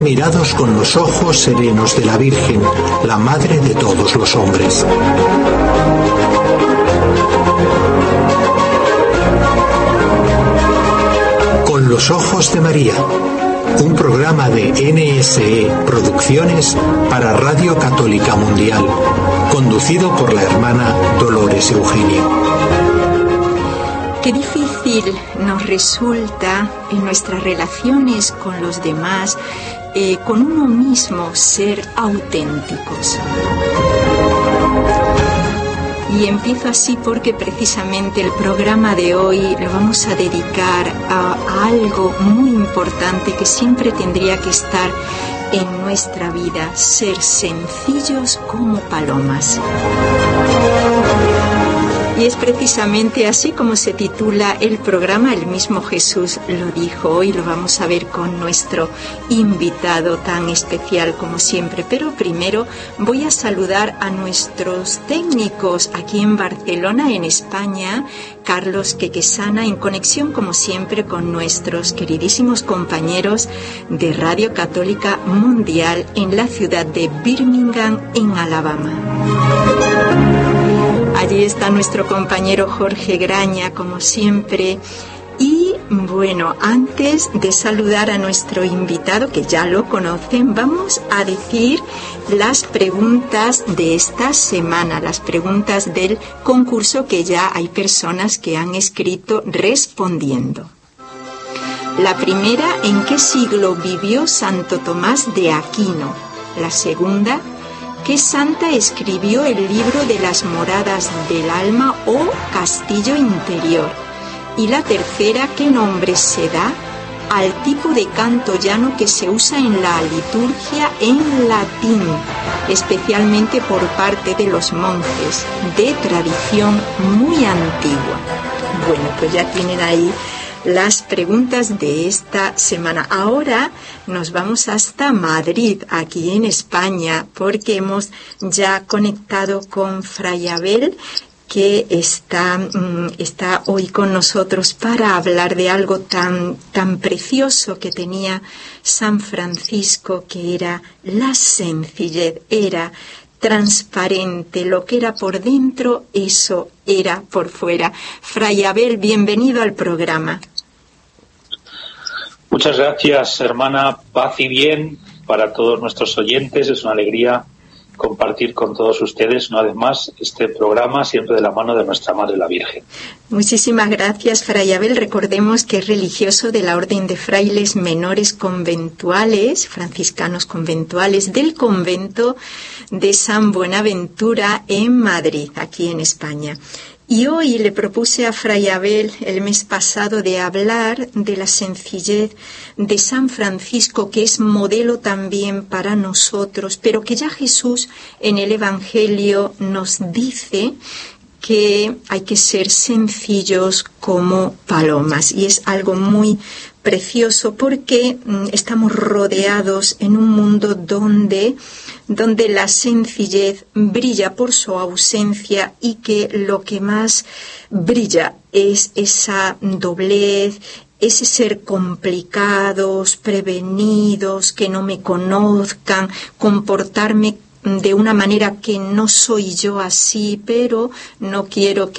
Mirados con los ojos serenos de la Virgen, la Madre de todos los hombres. Con los ojos de María, un programa de NSE Producciones para Radio Católica Mundial, conducido por la hermana Dolores Eugenia. Qué difícil nos resulta en nuestras relaciones con los demás, con uno mismo, ser auténticos. Y empiezo así porque precisamente el programa de hoy lo vamos a dedicar a algo muy importante que siempre tendría que estar en nuestra vida: ser sencillos como palomas. Y es precisamente así como se titula el programa. El mismo Jesús lo dijo. Hoy lo vamos a ver con nuestro invitado tan especial como siempre. Pero primero voy a saludar a nuestros técnicos aquí en Barcelona, en España. Carlos Quequesana, en conexión como siempre con nuestros queridísimos compañeros de Radio Católica Mundial en la ciudad de Birmingham, en Alabama. Allí está nuestro compañero Jorge Graña, como siempre. Y bueno, antes de saludar a nuestro invitado, que ya lo conocen, vamos a decir las preguntas de esta semana, las preguntas del concurso que ya hay personas que han escrito respondiendo. La primera: ¿en qué siglo vivió Santo Tomás de Aquino? La segunda: ¿qué santa escribió el libro de las moradas del alma o castillo interior? Y la tercera: ¿qué nombre se da al tipo de canto llano que se usa en la liturgia en latín, especialmente por parte de los monjes, de tradición muy antigua? Bueno, pues ya tienen ahí las preguntas de esta semana. Ahora nos vamos hasta Madrid, aquí en España, porque hemos ya conectado con Fray Abel, que está hoy con nosotros para hablar de algo tan precioso que tenía San Francisco, que era la sencillez. Era transparente, lo que era por dentro, eso era por fuera. Fray Abel, bienvenido al programa. Muchas gracias, hermana. Paz y bien para todos nuestros oyentes. Es una alegría compartir con todos ustedes una vez más este programa, siempre de la mano de nuestra Madre la Virgen. Muchísimas gracias, Fray Abel. Recordemos que es religioso de la Orden de Frailes Menores Conventuales, franciscanos conventuales, del convento de San Buenaventura en Madrid, aquí en España. Y hoy le propuse a Fray Abel el mes pasado de hablar de la sencillez de San Francisco, que es modelo también para nosotros, pero que ya Jesús en el Evangelio nos dice que hay que ser sencillos como palomas. Y es algo muy precioso porque estamos rodeados en un mundo donde la sencillez brilla por su ausencia, y que lo que más brilla es esa doblez, ese ser complicados, prevenidos, que no me conozcan, comportarme de una manera que no soy yo así, pero no quiero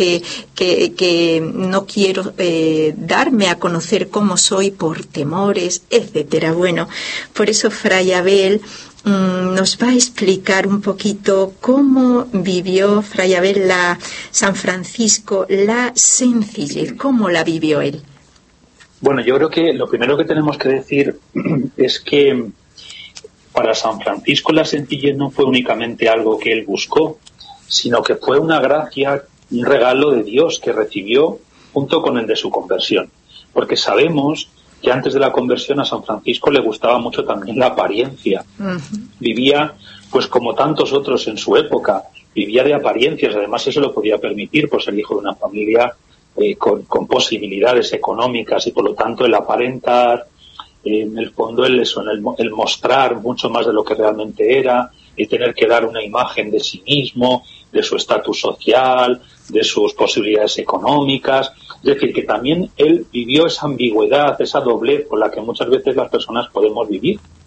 darme a conocer cómo soy por temores, etcétera. Bueno, por eso Fray Abel nos va a explicar un poquito cómo vivió Fray Abel San Francisco la sencillez, cómo la vivió él. Bueno, yo creo que lo primero que tenemos que decir es que para San Francisco la sencillez no fue únicamente algo que él buscó, sino que fue una gracia, un regalo de Dios que recibió junto con el de su conversión. Porque sabemos que antes de la conversión a San Francisco le gustaba mucho también la apariencia. Uh-huh. Vivía, pues como tantos otros en su época, vivía de apariencias. Además, eso lo podía permitir por ser hijo de una familia con posibilidades económicas, y por lo tanto el aparentar, en el fondo el mostrar mucho más de lo que realmente era, y tener que dar una imagen de sí mismo, de su estatus social, de sus posibilidades económicas. Es decir, que también él vivió esa ambigüedad, esa doblez con la que muchas veces las personas podemos vivir.